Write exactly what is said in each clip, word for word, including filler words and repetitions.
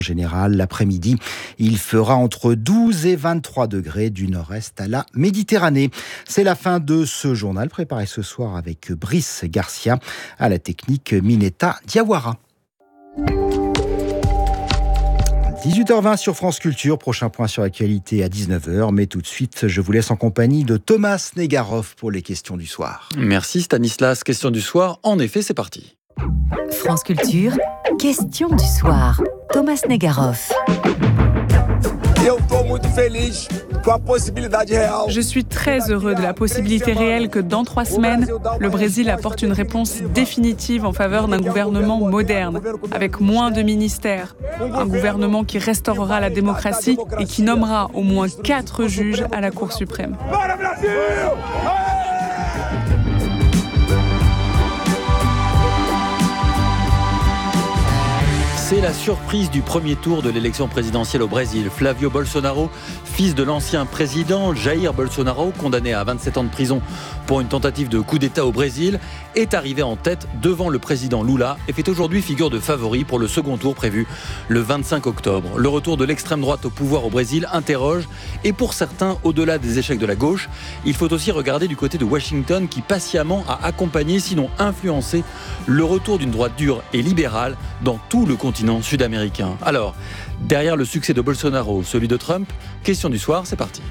Général, l'après-midi, il fera entre douze et vingt-trois degrés du nord-est à la Méditerranée. C'est la fin de ce journal préparé ce soir avec Brice Garcia à la technique Mineta Diawara. dix-huit heures vingt sur France Culture, prochain point sur l'actualité à dix-neuf heures, mais tout de suite, je vous laisse en compagnie de Thomas Negaroff pour les questions du soir. Merci Stanislas, question du soir, en effet c'est parti. France Culture, question du soir, Thomas Negaroff. Je suis très heureux de la possibilité réelle que dans trois semaines, le Brésil apporte une réponse définitive en faveur d'un gouvernement moderne, avec moins de ministères. Un gouvernement qui restaurera la démocratie et qui nommera au moins quatre juges à la Cour suprême. C'est la surprise du premier tour de l'élection présidentielle au Brésil. Flavio Bolsonaro, fils de l'ancien président Jair Bolsonaro, condamné à vingt-sept ans de prison pour une tentative de coup d'État au Brésil, est arrivé en tête devant le président Lula et fait aujourd'hui figure de favori pour le second tour prévu le vingt-cinq octobre. Le retour de l'extrême droite au pouvoir au Brésil interroge, et pour certains, au-delà des échecs de la gauche, il faut aussi regarder du côté de Washington qui patiemment a accompagné, sinon influencé, le retour d'une droite dure et libérale dans tout le continent sud-américain. Alors, derrière le succès de Bolsonaro, celui de Trump, question du soir, c'est parti.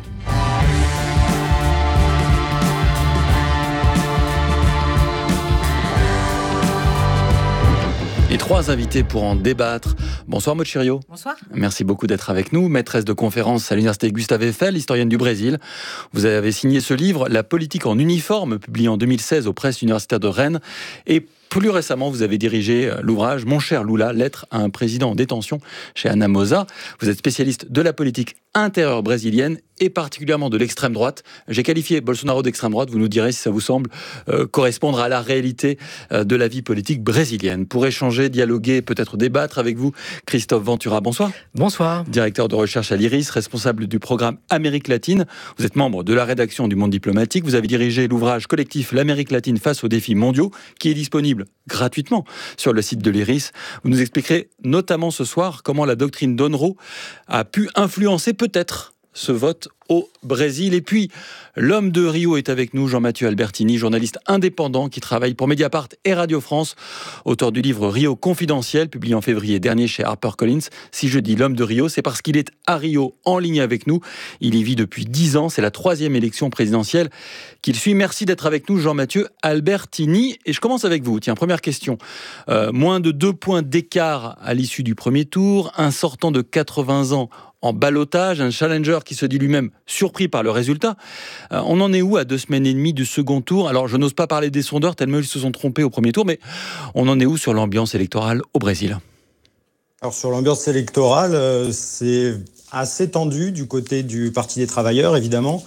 Et trois invités pour en débattre. Bonsoir Maud Chirio. Bonsoir. Merci beaucoup d'être avec nous. Maîtresse de conférences à l'université Gustave Eiffel, historienne du Brésil. Vous avez signé ce livre, La politique en uniforme, publié en deux mille seize aux presses universitaires de Rennes. Et plus récemment, vous avez dirigé l'ouvrage Mon cher Lula, lettre à un président en détention chez Ana Moza. Vous êtes spécialiste de la politique intérieure brésilienne et particulièrement de l'extrême droite. J'ai qualifié Bolsonaro d'extrême droite, vous nous direz si ça vous semble euh, correspondre à la réalité euh, de la vie politique brésilienne. Pour échanger, dialoguer, peut-être débattre avec vous, Christophe Ventura, bonsoir. Bonsoir. Directeur de recherche à l'IRIS, responsable du programme Amérique latine. Vous êtes membre de la rédaction du Monde diplomatique. Vous avez dirigé l'ouvrage collectif L'Amérique latine face aux défis mondiaux, qui est disponible gratuitement sur le site de l'IRIS. Vous nous expliquerez notamment ce soir comment la doctrine d'Onro a pu influencer peut-être ce vote au Brésil. Et puis, l'homme de Rio est avec nous, Jean-Mathieu Albertini, journaliste indépendant qui travaille pour Mediapart et Radio France, auteur du livre Rio Confidentiel, publié en février dernier chez HarperCollins. Si je dis l'homme de Rio, c'est parce qu'il est à Rio, en ligne avec nous. Il y vit depuis dix ans, c'est la troisième élection présidentielle qu'il suit. Merci d'être avec nous, Jean-Mathieu Albertini. Et je commence avec vous. Tiens, première question. Euh, moins de deux points d'écart à l'issue du premier tour, un sortant de quatre-vingts ans en ballottage, un challenger qui se dit lui-même surpris par le résultat. Euh, on en est où à deux semaines et demie du second tour ? Alors, je n'ose pas parler des sondeurs tellement ils se sont trompés au premier tour, mais on en est où sur l'ambiance électorale au Brésil ? Alors, sur l'ambiance électorale, euh, c'est assez tendu du côté du Parti des travailleurs, évidemment.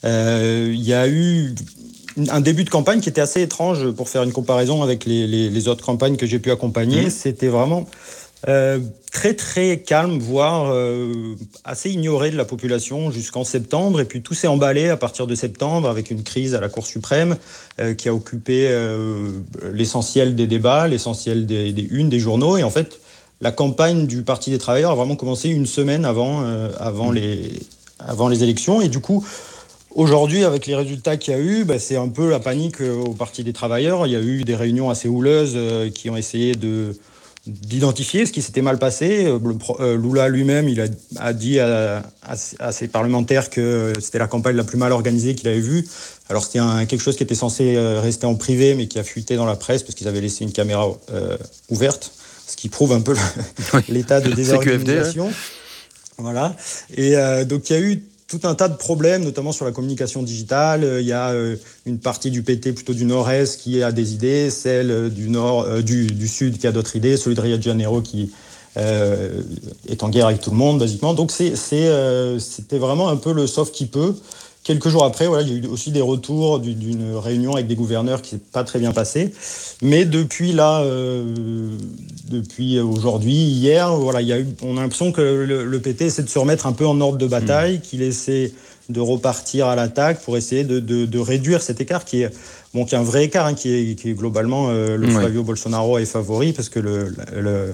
Euh, il y a eu un début de campagne qui était assez étrange pour faire une comparaison avec les, les, les autres campagnes que j'ai pu accompagner. Mmh. C'était vraiment Euh, très très calme, voire euh, assez ignoré de la population jusqu'en septembre, et puis tout s'est emballé à partir de septembre avec une crise à la Cour suprême euh, qui a occupé euh, l'essentiel des débats, l'essentiel des, des unes des journaux, et en fait la campagne du Parti des travailleurs a vraiment commencé une semaine avant, euh, avant, les, avant les élections, et du coup aujourd'hui, avec les résultats qu'il y a eu, bah, c'est un peu la panique au Parti des travailleurs. Il y a eu des réunions assez houleuses euh, qui ont essayé de d'identifier ce qui s'était mal passé. Lula lui-même, il a, a dit à, à, à ses parlementaires que c'était la campagne la plus mal organisée qu'il avait vue. Alors c'était un, quelque chose qui était censé rester en privé, mais qui a fuité dans la presse parce qu'ils avaient laissé une caméra euh, ouverte, ce qui prouve un peu le, oui. l'état de désorganisation. Ouais. Voilà. Et euh, donc il y a eu tout un tas de problèmes, notamment sur la communication digitale. Il y a une partie du P T plutôt du nord-est qui a des idées, celle du, nord, euh, du, du sud qui a d'autres idées, celui de Rio de Janeiro qui euh, est en guerre avec tout le monde, basiquement. Donc c'est, c'est, euh, c'était vraiment un peu le sauf qui peut. Quelques jours après, voilà, il y a eu aussi des retours d'une réunion avec des gouverneurs qui ne s'est pas très bien passée. Mais depuis là, euh, depuis aujourd'hui, hier, voilà, il y a eu, on a l'impression que le, le P T essaie de se remettre un peu en ordre de bataille, mmh. qu'il essaie de repartir à l'attaque pour essayer de, de, de réduire cet écart qui est, bon, qui est un vrai écart, hein, qui, est, qui est globalement, euh, le ouais. Flavio Bolsonaro est favori parce que le, le,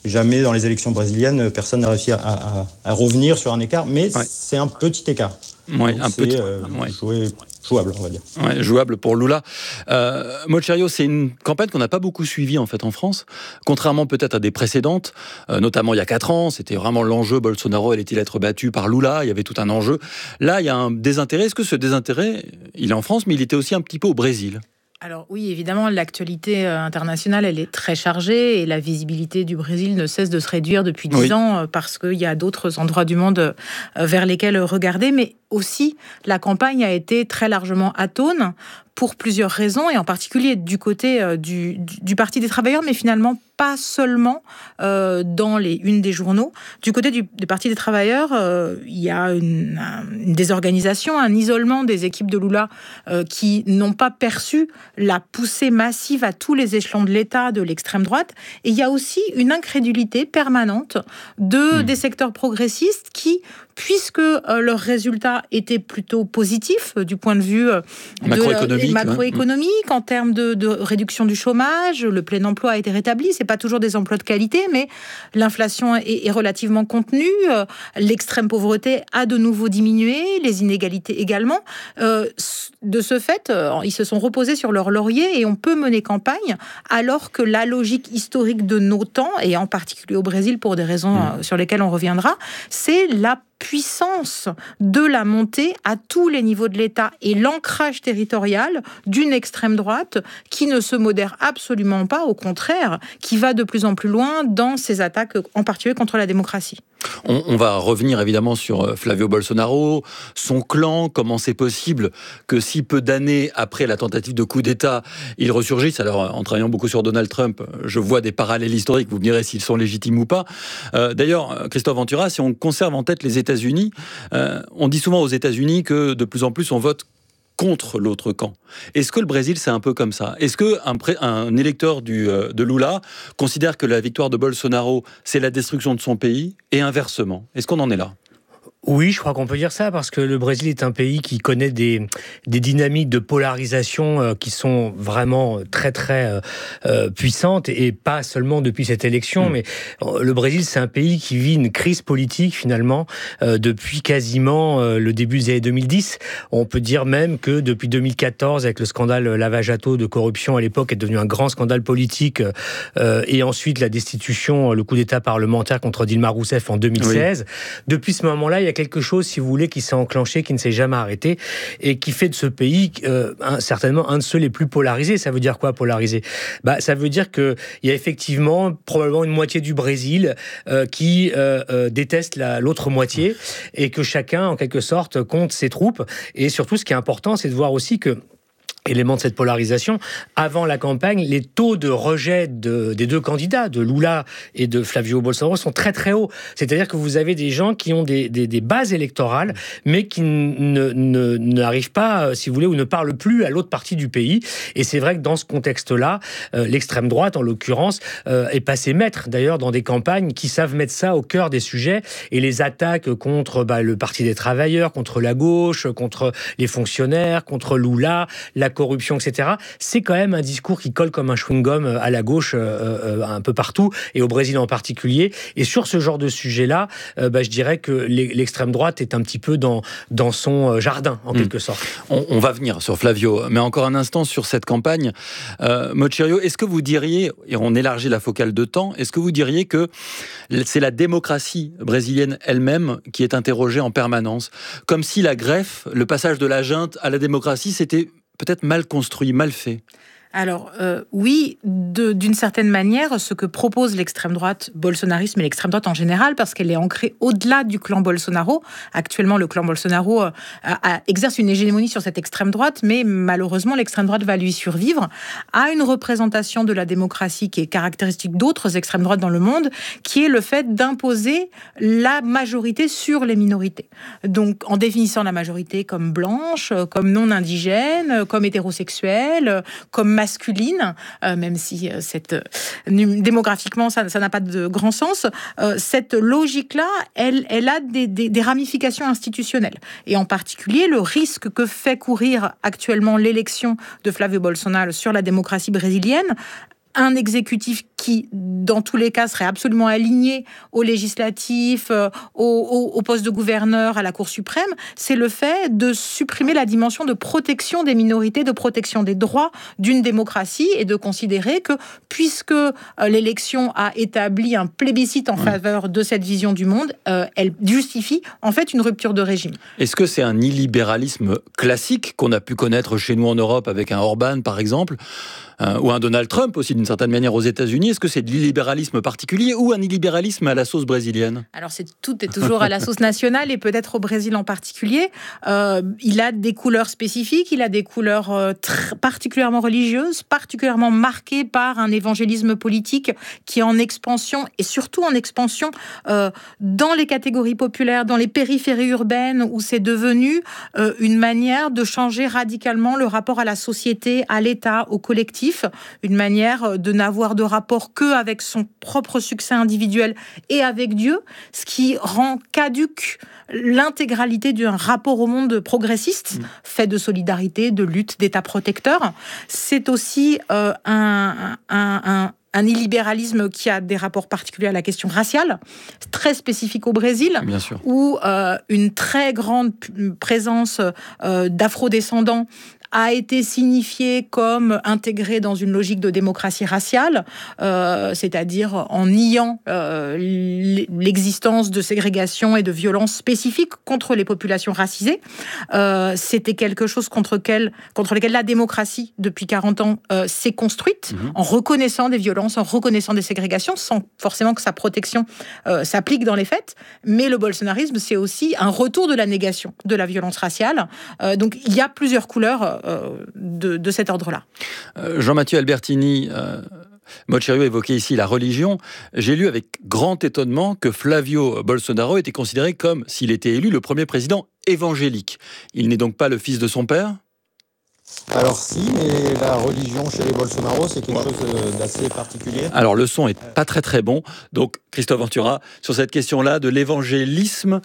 jamais dans les élections brésiliennes, personne n'a réussi à, à, à revenir sur un écart, mais ouais. c'est un petit écart. Oui, un c'est petit. Euh, ouais. joué, jouable, on va dire. Ouais, jouable pour Lula. Euh, Mocherio, c'est une campagne qu'on n'a pas beaucoup suivie en fait en France, contrairement peut-être à des précédentes, euh, notamment il y a quatre ans, c'était vraiment l'enjeu. Bolsonaro allait-il être battu par Lula? Il y avait tout un enjeu. Là, il y a un désintérêt. Est-ce que ce désintérêt, il est en France, mais il était aussi un petit peu au Brésil? Alors oui, évidemment, l'actualité internationale, elle est très chargée et la visibilité du Brésil ne cesse de se réduire depuis dix oui. ans parce qu'il y a d'autres endroits du monde vers lesquels regarder. Mais aussi, la campagne a été très largement atone pour plusieurs raisons, et en particulier du côté euh, du, du, du Parti des travailleurs, mais finalement pas seulement euh, dans les unes des journaux. Du côté du, du Parti des travailleurs, euh, il y a une, une désorganisation, un isolement des équipes de Lula euh, qui n'ont pas perçu la poussée massive à tous les échelons de l'État de l'extrême droite. Et il y a aussi une incrédulité permanente de, mmh. des secteurs progressistes qui, puisque euh, leurs résultats étaient plutôt positifs euh, du point de vue euh, macroéconomique, de, macroéconomique ouais. en termes de, de réduction du chômage, le plein emploi a été rétabli. C'est pas toujours des emplois de qualité, mais l'inflation est, est relativement contenue. Euh, l'extrême pauvreté a de nouveau diminué, les inégalités également. Euh, de ce fait, euh, ils se sont reposés sur leur laurier et on peut mener campagne alors que la logique historique de nos temps, et en particulier au Brésil pour des raisons mmh. euh, sur lesquelles on reviendra, c'est la puissance de la montée à tous les niveaux de l'État et l'ancrage territorial d'une extrême droite qui ne se modère absolument pas, au contraire, qui va de plus en plus loin dans ses attaques, en particulier contre la démocratie. On, on va revenir évidemment sur Flavio Bolsonaro, son clan, comment c'est possible que si peu d'années après la tentative de coup d'État, il ressurgisse. Alors, en travaillant beaucoup sur Donald Trump, je vois des parallèles historiques, vous me direz s'ils sont légitimes ou pas. Euh, d'ailleurs, Christophe Ventura, si on conserve en tête les États-Unis, euh, on dit souvent aux États-Unis que de plus en plus on vote contre l'autre camp. Est-ce que le Brésil, c'est un peu comme ça? Est-ce qu'un un électeur du, euh, de Lula considère que la victoire de Bolsonaro, c'est la destruction de son pays, et inversement? Est-ce qu'on en est là? Oui, je crois qu'on peut dire ça, parce que le Brésil est un pays qui connaît des, des dynamiques de polarisation euh, qui sont vraiment très très euh, puissantes, et pas seulement depuis cette élection, mmh. mais euh, le Brésil, c'est un pays qui vit une crise politique finalement euh, depuis quasiment euh, le début des années deux mille dix. On peut dire même que depuis deux mille quatorze, avec le scandale Lava Jato de corruption à l'époque, est devenu un grand scandale politique, euh, et ensuite la destitution, le coup d'État parlementaire contre Dilma Rousseff en deux mille seize. Oui. Depuis ce moment-là, il y a quelque chose, si vous voulez, qui s'est enclenché, qui ne s'est jamais arrêté, et qui fait de ce pays euh, un, certainement un de ceux les plus polarisés. Ça veut dire quoi, polarisé? Bah, ça veut dire qu'il y a effectivement probablement une moitié du Brésil euh, qui euh, euh, déteste la, l'autre moitié, et que chacun, en quelque sorte, compte ses troupes. Et surtout, ce qui est important, c'est de voir aussi que élément de cette polarisation, avant la campagne, les taux de rejet de, des deux candidats, de Lula et de Flavio Bolsonaro, sont très très hauts. C'est-à-dire que vous avez des gens qui ont des, des, des bases électorales, mais qui ne, ne, n'arrivent pas, si vous voulez, ou ne parlent plus à l'autre partie du pays. Et c'est vrai que dans ce contexte-là, euh, l'extrême droite, en l'occurrence, euh, est passée maître, d'ailleurs, dans des campagnes qui savent mettre ça au cœur des sujets, et les attaques contre bah, le Parti des travailleurs, contre la gauche, contre les fonctionnaires, contre Lula, la corruption, et cetera. C'est quand même un discours qui colle comme un chewing-gum à la gauche euh, euh, un peu partout, et au Brésil en particulier. Et sur ce genre de sujet-là, euh, bah, je dirais que l'extrême droite est un petit peu dans, dans son jardin, en mmh. quelque sorte. On, on va venir sur Flavio, mais encore un instant sur cette campagne. Euh, Mocherio, est-ce que vous diriez, et on élargit la focale de temps, est-ce que vous diriez que c'est la démocratie brésilienne elle-même qui est interrogée en permanence? Comme si la greffe, le passage de la junte à la démocratie, c'était peut-être mal construit, mal fait. Alors, euh, oui, de, d'une certaine manière, ce que propose l'extrême droite, bolsonarisme et l'extrême droite en général, parce qu'elle est ancrée au-delà du clan Bolsonaro. Actuellement, le clan Bolsonaro euh, a, a, exerce une hégémonie sur cette extrême droite, mais malheureusement, l'extrême droite va lui survivre, a une représentation de la démocratie qui est caractéristique d'autres extrêmes droites dans le monde, qui est le fait d'imposer la majorité sur les minorités. Donc, en définissant la majorité comme blanche, comme non indigène, comme hétérosexuelle, comme masculine, euh, même si euh, cette, euh, démographiquement, ça, ça n'a pas de grand sens. Euh, cette logique-là, elle, elle a des, des, des ramifications institutionnelles. Et en particulier, le risque que fait courir actuellement l'élection de Flavio Bolsonaro sur la démocratie brésilienne un exécutif qui, dans tous les cas, serait absolument aligné au législatif, euh, au, au, au poste de gouverneur, à la Cour suprême, c'est le fait de supprimer la dimension de protection des minorités, de protection des droits d'une démocratie et de considérer que, puisque euh, l'élection a établi un plébiscite en oui. faveur de cette vision du monde, euh, elle justifie en fait une rupture de régime. Est-ce que c'est un illibéralisme classique qu'on a pu connaître chez nous en Europe avec un Orban, par exemple, euh, ou un Donald Trump aussi, d'une certaine manière, aux États-Unis? Est-ce que c'est de l'illibéralisme particulier ou un illibéralisme à la sauce brésilienne? Alors, c'est, tout est toujours à la sauce nationale et peut-être au Brésil en particulier. Euh, il a des couleurs spécifiques, il a des couleurs euh, tr- particulièrement religieuses, particulièrement marquées par un évangélisme politique qui est en expansion et surtout en expansion euh, dans les catégories populaires, dans les périphéries urbaines où c'est devenu euh, une manière de changer radicalement le rapport à la société, à l'État, au collectif, une manière de n'avoir de rapport qu'avec son propre succès individuel et avec Dieu, ce qui rend caduque l'intégralité d'un rapport au monde progressiste, mmh. fait de solidarité, de lutte, d'État protecteur. C'est aussi euh, un, un, un un illibéralisme qui a des rapports particuliers à la question raciale, très spécifique au Brésil, où euh, une très grande présence euh, d'afro-descendants a été signifié comme intégré dans une logique de démocratie raciale, euh, c'est-à-dire en niant euh, l'existence de ségrégation et de violences spécifiques contre les populations racisées. Euh, c'était quelque chose contre, quel, contre lequel la démocratie, depuis quarante ans, euh, s'est construite, mmh. en reconnaissant des violences, en reconnaissant des ségrégations, sans forcément que sa protection euh, s'applique dans les faits. Mais le bolsonarisme, c'est aussi un retour de la négation de la violence raciale. Euh, donc, il y a plusieurs couleurs De, de cet ordre-là. Euh, Jean-Mathieu Albertini, euh, Maud Thériault évoquait ici la religion. J'ai lu avec grand étonnement que Flavio Bolsonaro était considéré comme, s'il était élu, le premier président évangélique. Il n'est donc pas le fils de son père ? Alors si, mais la religion chez les Bolsonaro, c'est quelque chose d'assez particulier. Alors le son est pas très très bon. Donc Christophe Ventura, sur cette question-là de l'évangélisme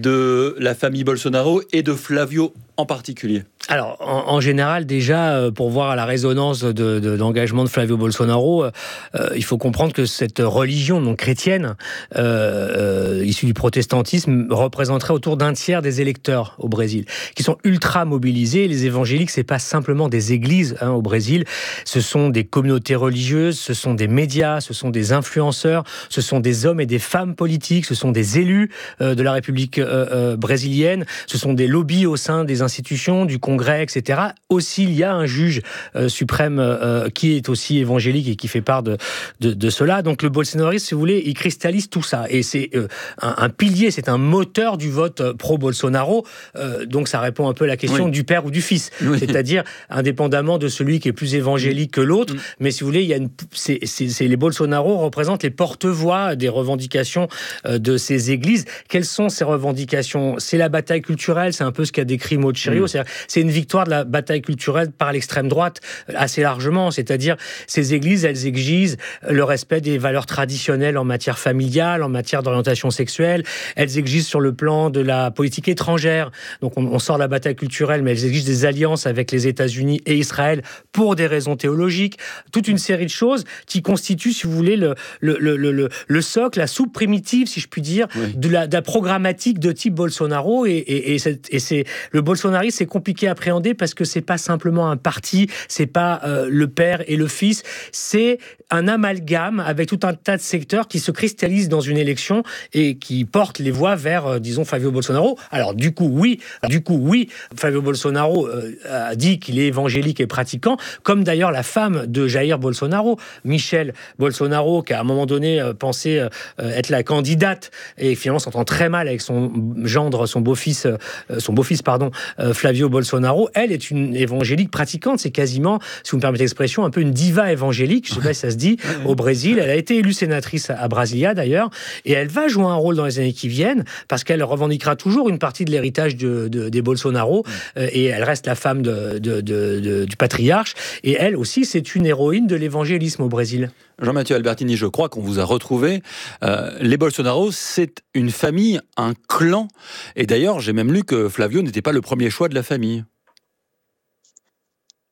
de la famille Bolsonaro et de Flavio en particulier. Alors, en, en général, déjà, pour voir la résonance de, de, d'engagement de Flavio Bolsonaro, euh, il faut comprendre que cette religion non chrétienne, euh, euh, issue du protestantisme, représenterait autour d'un tiers des électeurs au Brésil, qui sont ultra mobilisés. Les évangéliques, c'est pas simplement des églises hein, au Brésil, ce sont des communautés religieuses, ce sont des médias, ce sont des influenceurs, ce sont des hommes et des femmes politiques, ce sont des élus euh, de la République euh, euh, brésilienne, ce sont des lobbies au sein des institutions, du Congrès, et cetera. Aussi, il y a un juge euh, suprême euh, qui est aussi évangélique et qui fait part de, de, de cela. Donc le bolsonarisme, si vous voulez, il cristallise tout ça. Et c'est euh, un, un pilier, c'est un moteur du vote pro-Bolsonaro. Euh, donc ça répond un peu à la question oui. du père ou du fils. Oui. C'est-à-dire, indépendamment de celui qui est plus évangélique que l'autre, mmh. mais si vous voulez, il y a une, c'est, c'est, c'est, les Bolsonaro représentent les porte-voix des revendications euh, de ces églises. Quelles sont ces revendications ? C'est la bataille culturelle, c'est un peu ce qu'a décrit Maud Thériault. Mmh. C'est, c'est une victoire de la bataille culturelle par l'extrême droite assez largement, c'est-à-dire ces églises, elles exigent le respect des valeurs traditionnelles en matière familiale, en matière d'orientation sexuelle, elles exigent sur le plan de la politique étrangère, donc on, on sort de la bataille culturelle, mais elles exigent des alliances avec les États-Unis et Israël pour des raisons théologiques, toute une série de choses qui constituent, si vous voulez, le, le, le, le, le socle, la soupe primitive, si je puis dire, oui. de, la, de la programmatique de type Bolsonaro, et, et, et, c'est, et c'est, le bolsonarisme, c'est compliqué à appréhender parce que c'est pas simplement un parti, c'est pas euh, le père et le fils, c'est un amalgame avec tout un tas de secteurs qui se cristallisent dans une élection et qui portent les voix vers, euh, disons, Flavio Bolsonaro. Alors du coup, oui, du coup, oui, Flavio Bolsonaro euh, a dit qu'il est évangélique et pratiquant, comme d'ailleurs la femme de Jair Bolsonaro, Michelle Bolsonaro, qui a à un moment donné euh, pensé euh, être la candidate et finalement s'entend très mal avec son gendre, son beau-fils, euh, son beau-fils, pardon, euh, Flavio Bolsonaro. Elle est une évangélique pratiquante, c'est quasiment, si vous me permettez l'expression, un peu une diva évangélique, je ne sais pas si ça se dit, au Brésil. Elle a été élue sénatrice à Brasilia d'ailleurs, et elle va jouer un rôle dans les années qui viennent, parce qu'elle revendiquera toujours une partie de l'héritage de, de, des Bolsonaro, euh, et elle reste la femme de, de, de, de, du patriarche, et elle aussi, c'est une héroïne de l'évangélisme au Brésil. Jean-Mathieu Albertini, je crois qu'on vous a retrouvé. Euh, les Bolsonaro, c'est une famille, un clan, et d'ailleurs, j'ai même lu que Flavio n'était pas le premier choix de la famille.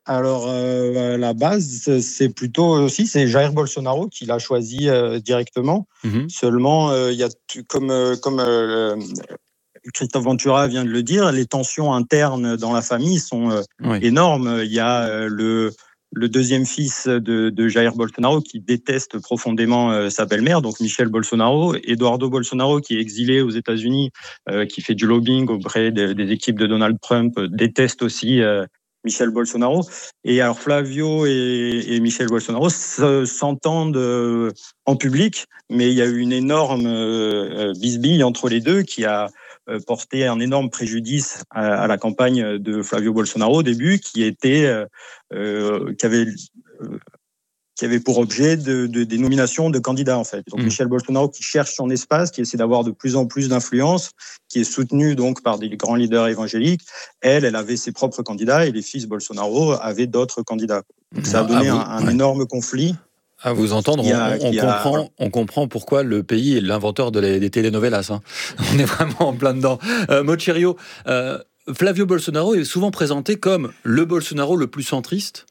Alors, euh, à la base, c'est plutôt aussi c'est Jair Bolsonaro qui l'a choisi euh, directement. Mm-hmm. Seulement, il euh, y a comme euh, comme euh, Christophe Ventura vient de le dire, les tensions internes dans la famille sont euh, oui. énormes. Il y a euh, le le deuxième fils de, de Jair Bolsonaro qui déteste profondément euh, sa belle-mère, donc Michelle Bolsonaro, Eduardo Bolsonaro qui est exilé aux États-Unis, euh, qui fait du lobbying auprès des, des équipes de Donald Trump, euh, déteste aussi euh, Michel Bolsonaro. Et alors Flavio et, et Michel Bolsonaro s'entendent euh, en public, mais il y a eu une énorme euh, bisbille entre les deux qui a euh, porté un énorme préjudice à, à la campagne de Flavio Bolsonaro au début, qui était euh, euh, qui avait euh, qui avait pour objet de, de, des nominations de candidats, en fait. Donc, mmh. Michel Bolsonaro qui cherche son espace, qui essaie d'avoir de plus en plus d'influence, qui est soutenu donc par des grands leaders évangéliques. Elle, elle avait ses propres candidats et les fils Bolsonaro avaient d'autres candidats. Donc, ça a donné vous, un, un ouais. énorme conflit. À vous entendre, a, on, on, comprend, a... on comprend pourquoi le pays est l'inventeur de les, des telenovelas. Hein. On est vraiment en plein dedans. Euh, Mochirio, euh, Flavio Bolsonaro est souvent présenté comme le Bolsonaro le plus centriste,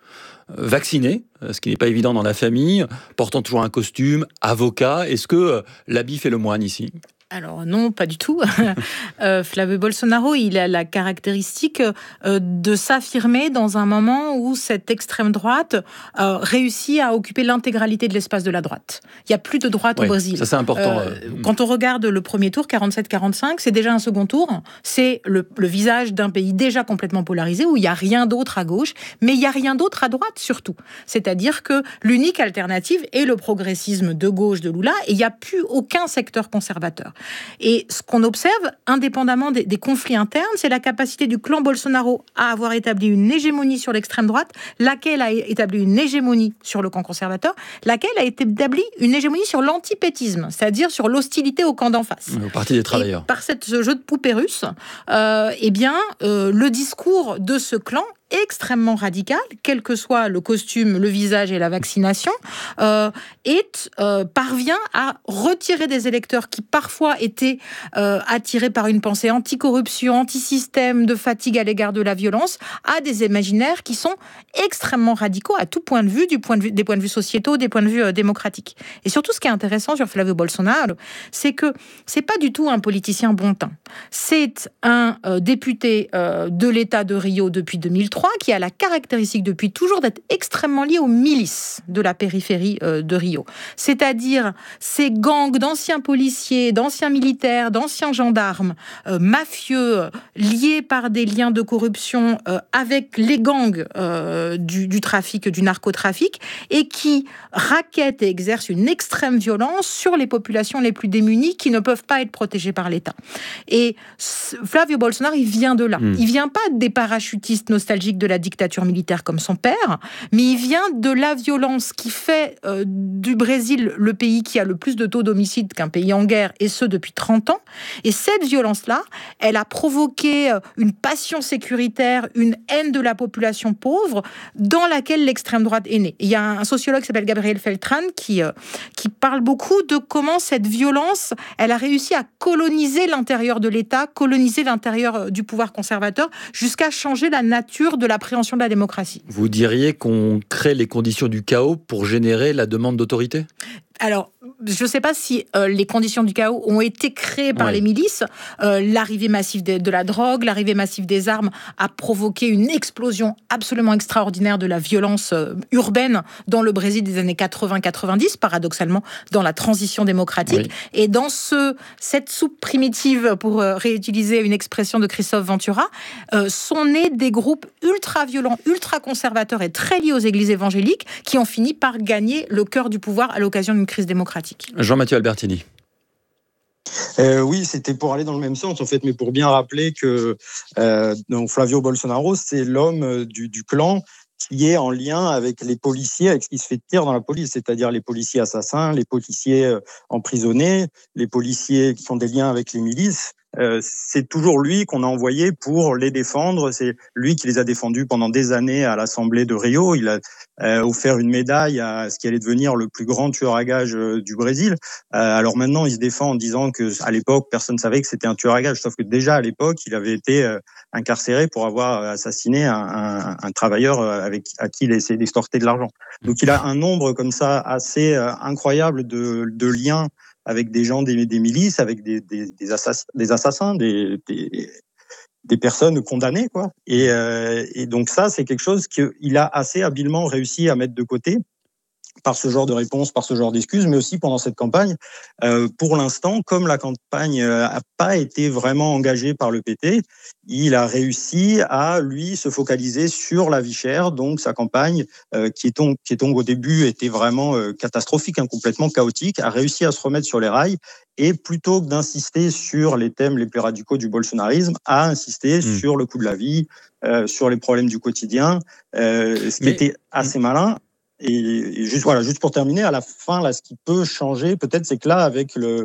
vacciné, ce qui n'est pas évident dans la famille, portant toujours un costume, avocat. Est-ce que l'habit fait le moine ici ? Alors non, pas du tout. euh, Flavio Bolsonaro, il a la caractéristique euh, de s'affirmer dans un moment où cette extrême droite euh, réussit à occuper l'intégralité de l'espace de la droite. Il n'y a plus de droite oui, au Brésil. Ça, c'est important. Euh, quand on regarde le premier tour, quarante-sept quarante-cinq, c'est déjà un second tour. C'est le, le visage d'un pays déjà complètement polarisé, où il n'y a rien d'autre à gauche, mais il n'y a rien d'autre à droite surtout. C'est-à-dire que l'unique alternative est le progressisme de gauche de Lula, et il n'y a plus aucun secteur conservateur. Et ce qu'on observe, indépendamment des, des conflits internes, c'est la capacité du clan Bolsonaro à avoir établi une hégémonie sur l'extrême droite, laquelle a établi une hégémonie sur le camp conservateur, laquelle a établi une hégémonie sur l'antipétisme, c'est-à-dire sur l'hostilité au camp d'en face. Au Parti des travailleurs. Et par cette, ce jeu de poupée russe, euh, eh bien, euh, le discours de ce clan extrêmement radical, quel que soit le costume, le visage et la vaccination, euh, est, euh, parvient à retirer des électeurs qui parfois étaient euh, attirés par une pensée anticorruption, anti-système, de fatigue à l'égard de la violence, à des imaginaires qui sont extrêmement radicaux à tout point de vue, du point de vue des points de vue sociétaux, des points de vue euh, démocratiques. Et surtout, ce qui est intéressant sur Flavio Bolsonaro, c'est que c'est pas du tout un politicien bon teint. C'est un euh, député euh, de l'État de Rio depuis deux mille trois, qui a la caractéristique depuis toujours d'être extrêmement lié aux milices de la périphérie euh, de Rio. C'est-à-dire ces gangs d'anciens policiers, d'anciens militaires, d'anciens gendarmes, euh, mafieux, liés par des liens de corruption euh, avec les gangs euh, du, du trafic, du narcotrafic, et qui raquettent et exercent une extrême violence sur les populations les plus démunies qui ne peuvent pas être protégées par l'État. Et Flavio Bolsonaro, il vient de là. Mmh. Il vient pas des parachutistes nostalgiques de la dictature militaire comme son père, mais il vient de la violence qui fait euh, du Brésil le pays qui a le plus de taux d'homicide qu'un pays en guerre, et ce depuis trente ans. Et cette violence-là, elle a provoqué une passion sécuritaire, une haine de la population pauvre, dans laquelle l'extrême droite est née. Il y a un sociologue qui s'appelle Gabriel Feltran qui, euh, qui parle beaucoup de comment cette violence, elle a réussi à coloniser l'intérieur de l'État, coloniser l'intérieur du pouvoir conservateur, jusqu'à changer la nature de l'appréhension de la démocratie. Vous diriez qu'on crée les conditions du chaos pour générer la demande d'autorité ? Alors, je ne sais pas si euh, les conditions du chaos ont été créées par ouais. les milices. Euh, l'arrivée massive de, de la drogue, l'arrivée massive des armes a provoqué une explosion absolument extraordinaire de la violence euh, urbaine dans le Brésil des années quatre-vingts quatre-vingt-dix, paradoxalement, dans la transition démocratique. Oui. Et dans ce, cette soupe primitive, pour euh, réutiliser une expression de Christophe Ventura, euh, sont nés des groupes ultra-violents, ultra-conservateurs et très liés aux églises évangéliques qui ont fini par gagner le cœur du pouvoir à l'occasion d'une crise démocratique. Jean-Mathieu Albertini. Euh, oui, c'était pour aller dans le même sens, en fait, mais pour bien rappeler que euh, donc Flavio Bolsonaro, c'est l'homme du, du clan qui est en lien avec les policiers, avec ce qui se fait dire dans la police, c'est-à-dire les policiers assassins, les policiers emprisonnés, les policiers qui ont des liens avec les milices. euh, c'est toujours lui qu'on a envoyé pour les défendre. C'est lui qui les a défendus pendant des années à l'Assemblée de Rio. Il a euh, offert une médaille à ce qui allait devenir le plus grand tueur à gages euh, du Brésil. Euh, alors maintenant, il se défend en disant que à l'époque, personne ne savait que c'était un tueur à gages. Sauf que déjà à l'époque, il avait été euh, incarcéré pour avoir assassiné un, un, un travailleur avec à qui il a essayé d'extorquer de l'argent. Donc il a un nombre comme ça assez euh, incroyable de, de liens avec des gens des, des milices, avec des, des, des, assass- des assassins, des, des, des personnes condamnées, quoi. Et, euh, et donc ça, c'est quelque chose qu'il a assez habilement réussi à mettre de côté par ce genre de réponse, par ce genre d'excuses, mais aussi pendant cette campagne. Euh, pour l'instant, comme la campagne n'a pas été vraiment engagée par le P T, il a réussi à, lui, se focaliser sur la vie chère. Donc, sa campagne, euh, qui, est donc, qui est donc au début était vraiment euh, catastrophique, hein, complètement chaotique, a réussi à se remettre sur les rails. Et plutôt que d'insister sur les thèmes les plus radicaux du bolsonarisme, a insisté mmh. sur le coût de la vie, euh, sur les problèmes du quotidien, euh, ce qui mais... était assez malin. Et juste voilà, juste pour terminer, à la fin, là, ce qui peut changer, peut-être, c'est que là, avec le,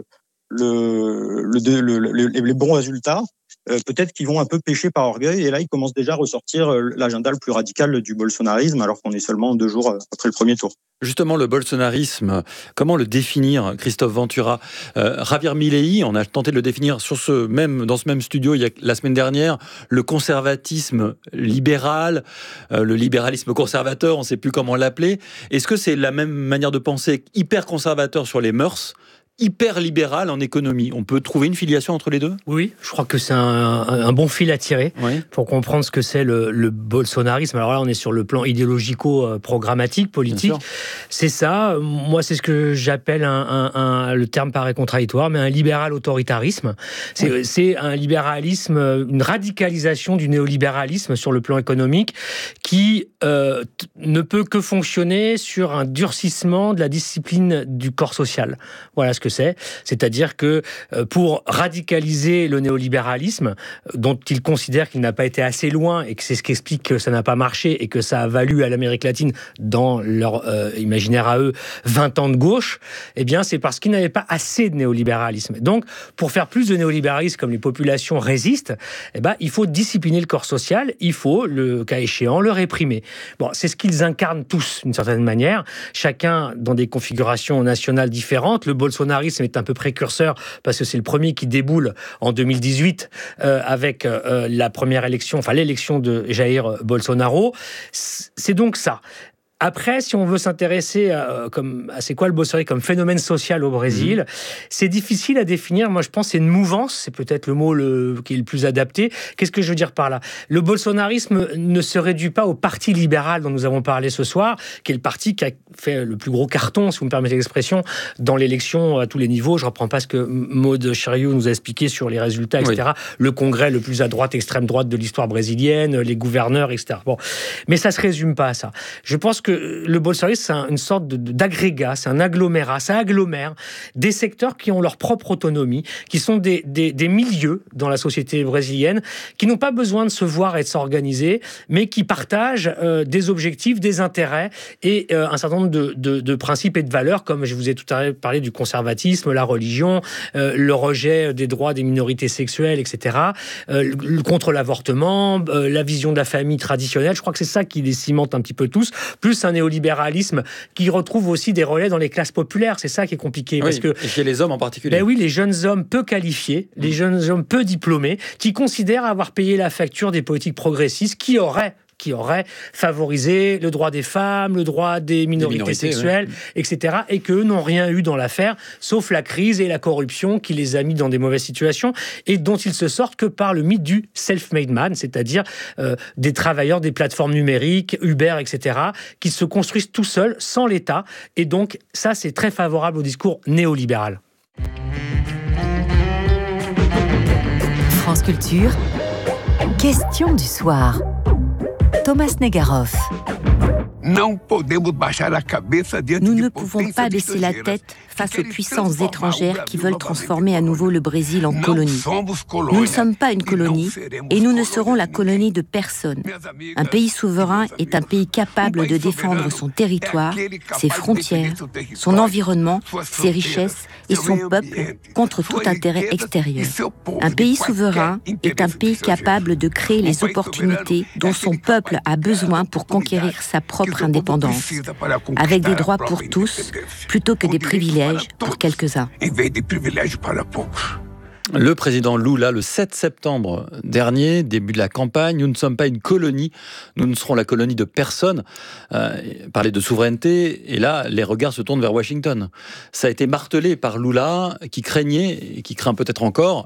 le, le, le, le les bons résultats, euh, peut-être qu'ils vont un peu pêcher par orgueil. Et là, ils commencent déjà à ressortir l'agenda le plus radical du bolsonarisme, alors qu'on est seulement deux jours après le premier tour. Justement, le bolsonarisme, comment le définir, Christophe Ventura? euh, Javier Milei, on a tenté de le définir sur ce même, dans ce même studio il y a, la semaine dernière, le conservatisme libéral, euh, le libéralisme conservateur, on ne sait plus comment l'appeler. Est-ce que c'est la même manière de penser, hyper conservateur sur les mœurs, hyper libéral en économie? On peut trouver une filiation entre les deux? Oui, je crois que c'est un, un bon fil à tirer oui. pour comprendre ce que c'est le, le bolsonarisme. Alors là, on est sur le plan idéologico-programmatique, politique. C'est ça. Moi, c'est ce que j'appelle un, un, un, le terme paraît contradictoire, mais un libéral autoritarisme. C'est, oui. c'est un libéralisme, une radicalisation du néolibéralisme sur le plan économique qui euh, t- ne peut que fonctionner sur un durcissement de la discipline du corps social. Voilà ce que c'est. C'est-à-dire que pour radicaliser le néolibéralisme, dont il considère qu'il n'a pas été assez loin et que c'est ce qui explique que ça n'a pas marché et que ça a valu à l'Amérique latine, dans leur euh, imaginaire à eux, vingt ans de gauche, eh bien c'est parce qu'ils n'avaient pas assez de néolibéralisme. Donc, pour faire plus de néolibéralisme comme les populations résistent, eh ben, il faut discipliner le corps social, il faut, le cas échéant, le réprimer. Bon, c'est ce qu'ils incarnent tous, d'une certaine manière, chacun dans des configurations nationales différentes. Le bolsonarisme est un peu précurseur parce que c'est le premier qui déboule en deux mille dix-huit euh, avec euh, la première élection, enfin l'élection de Jair Bolsonaro. C'est donc ça. Après, si on veut s'intéresser à, comme, à c'est quoi le bolsonarisme comme phénomène social au Brésil, mmh. c'est difficile à définir. Moi, je pense que c'est une mouvance. C'est peut-être le mot le, qui est le plus adapté. Qu'est-ce que je veux dire par là? Le bolsonarisme ne se réduit pas au parti libéral dont nous avons parlé ce soir, qui est le parti qui a fait le plus gros carton, si vous me permettez l'expression, dans l'élection à tous les niveaux. Je ne reprends pas ce que Maud Chériou nous a expliqué sur les résultats, et cetera. Oui. Le congrès le plus à droite, extrême droite de l'histoire brésilienne, les gouverneurs, et cetera. Bon. Mais ça ne se résume pas à ça. Je pense que le bolsonarisme, c'est une sorte de, d'agrégat, c'est un agglomérat, ça agglomère des secteurs qui ont leur propre autonomie, qui sont des, des, des milieux dans la société brésilienne, qui n'ont pas besoin de se voir et de s'organiser, mais qui partagent euh, des objectifs, des intérêts et euh, un certain nombre de, de, de principes et de valeurs, comme je vous ai tout à l'heure parlé du conservatisme, la religion, euh, le rejet des droits des minorités sexuelles, et cetera, euh, contre l'avortement, euh, la vision de la famille traditionnelle. Je crois que c'est ça qui les cimente un petit peu tous, plus un néolibéralisme qui retrouve aussi des relais dans les classes populaires. C'est ça qui est compliqué. Oui, parce que, et chez les hommes en particulier. Ben oui, les jeunes hommes peu qualifiés, mmh. les jeunes hommes peu diplômés, qui considèrent avoir payé la facture des politiques progressistes qui auraient qui aurait favorisé le droit des femmes, le droit des minorités, des minorités sexuelles, ouais. et cetera, et qu'eux n'ont rien eu dans l'affaire, sauf la crise et la corruption qui les a mis dans des mauvaises situations, et dont ils se sortent que par le mythe du self-made man, c'est-à-dire euh, des travailleurs des plateformes numériques, Uber, et cetera, qui se construisent tout seuls, sans l'État, et donc ça, c'est très favorable au discours néolibéral. France Culture, question du soir. Thomas Negaroff. Nous ne pouvons pas baisser la tête face aux puissances étrangères qui veulent transformer à nouveau le Brésil en colonie. Nous ne sommes pas une colonie et nous ne serons la colonie de personne. Un pays souverain est un pays capable de défendre son territoire, ses frontières, son environnement, ses richesses et son peuple contre tout intérêt extérieur. Un pays souverain est un pays capable de créer les opportunités dont son peuple a besoin pour conquérir sa propre indépendance, avec des droits pour tous plutôt que des privilèges pour quelques-uns. Le président Lula, le sept septembre dernier, début de la campagne, nous ne sommes pas une colonie, nous ne serons la colonie de personne. Euh, parler de souveraineté, et là, les regards se tournent vers Washington. Ça a été martelé par Lula, qui craignait, et qui craint peut-être encore,